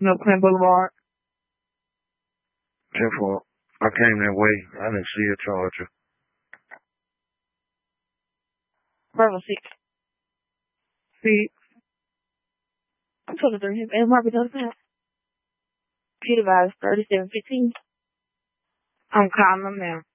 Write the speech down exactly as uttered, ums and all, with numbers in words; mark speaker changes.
Speaker 1: Milk Plain Boulevard.
Speaker 2: ten four. I came that way. I didn't see a charger.
Speaker 1: Bravo six. Six. I'm talking to him. And Marvin does that. Peter Vice thirty-seven fifteen. I'm calling them now.